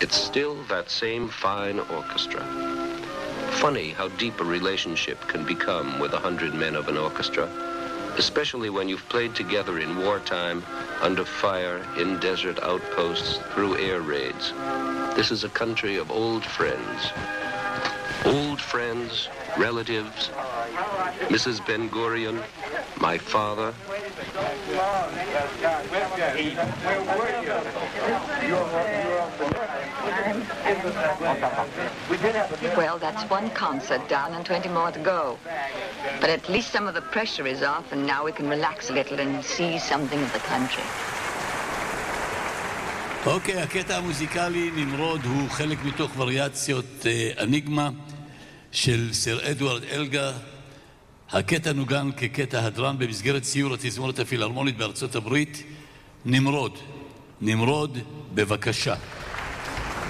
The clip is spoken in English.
it's still that same fine orchestra. Funny how deep a relationship can become with 100 men of an orchestra, especially when you've played together in wartime, under fire, in desert outposts, through air raids. This is a country of old friends. Old friends, relatives, Mrs. Ben-Gurion, my father. Well, that's one concert down and 20 more to go. But at least some of the pressure is off, and now we can relax a little and see something of the country. אוקיי, הקטע המוזיקלי נמרוד הוא חלק מתוך וריאציות אניגמה של סר אדוארד אלגה. הקטע נוגן כקטע הדרן במסגרת סיור התזמורת הפילהרמונית בארצות הברית. נמרוד, בבקשה.